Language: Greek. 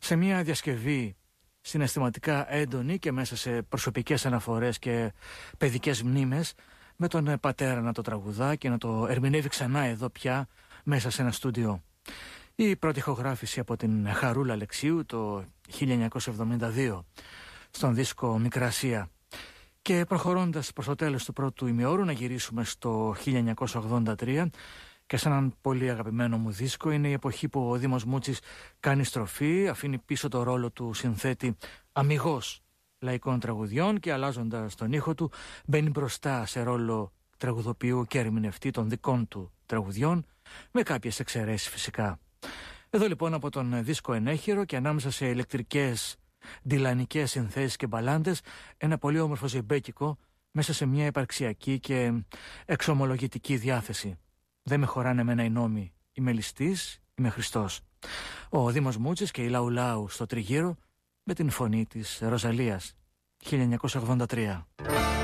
σε μια διασκευή συναισθηματικά έντονη και μέσα σε προσωπικές αναφορές και παιδικές μνήμες, με τον πατέρα να το τραγουδά και να το ερμηνεύει ξανά εδώ πια μέσα σε ένα στούντιο. Η πρώτη ηχογράφηση από την Χαρούλα Αλεξίου το 1972 στον δίσκο Μικρά Ασία. Και προχωρώντας προς το τέλος του πρώτου ημιώρου, να γυρίσουμε στο 1983 και σε έναν πολύ αγαπημένο μου δίσκο. Είναι η εποχή που ο Δήμος Μούτσης κάνει στροφή, αφήνει πίσω το ρόλο του συνθέτη αμιγώς λαϊκών τραγουδιών και αλλάζοντας τον ήχο του μπαίνει μπροστά σε ρόλο τραγουδοποιού και ερμηνευτή των δικών του τραγουδιών, με κάποιες εξαιρέσεις φυσικά. Εδώ λοιπόν από τον δίσκο Ενέχειρο και ανάμεσα σε ηλεκτρικές ντιλανικές συνθέσεις και μπαλάντες, ένα πολύ όμορφο ζεμπέκικο μέσα σε μια υπαρξιακή και εξομολογητική διάθεση. Δεν με χωράνε εμένα οι νόμοι, είμαι ληστής, είμαι Χριστός. Ο Δήμος Μούτσης και η Λαου Λαου στο τριγύρο με την φωνή της Ροζαλίας, 1983.